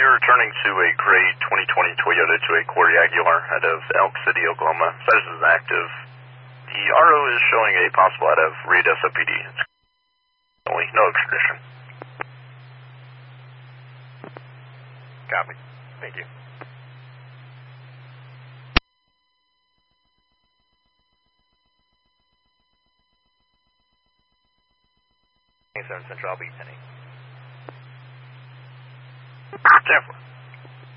you're returning to a gray 2020 Toyota to a Core Jaguar out of Elk City, Oklahoma. Status is active. The RO is showing a possible out of Reed SOPD. It's only no extradition. Copy. Thank you. 7 Central, I'll be 10-8. 10-4.